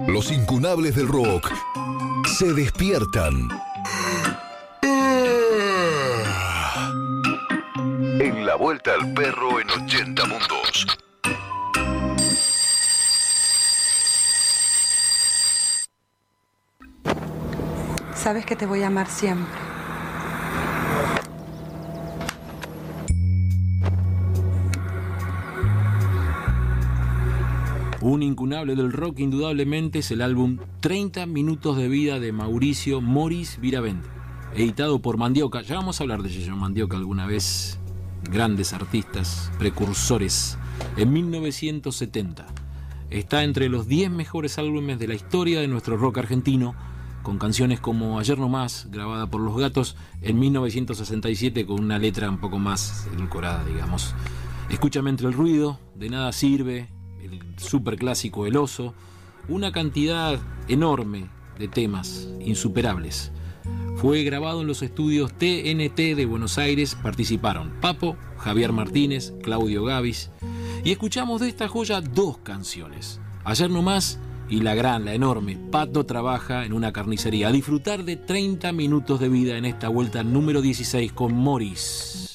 Los incunables del rock se despiertan. En la vuelta al perro en 80 mundos. Sabes que te voy a amar siempre. Un incunable del rock indudablemente es el álbum 30 minutos de vida de Mauricio Moris Viravente, editado por Mandioca. Ya vamos a hablar de Yayo Mandioca alguna vez, grandes artistas, precursores. En 1970 está entre los 10 mejores álbumes de la historia de nuestro rock argentino, con canciones como Ayer No Más, grabada por Los Gatos en 1967, con una letra un poco más edulcorada, digamos. Escúchame entre el ruido, De Nada Sirve, el superclásico El Oso, una cantidad enorme de temas insuperables. Fue grabado en los estudios TNT de Buenos Aires. Participaron Papo, Javier Martínez, Claudio Gavis, y escuchamos de esta joya dos canciones: Ayer No Más y la enorme Pato Trabaja en una carnicería. A disfrutar de 30 minutos de vida en esta vuelta número 16 con Moris.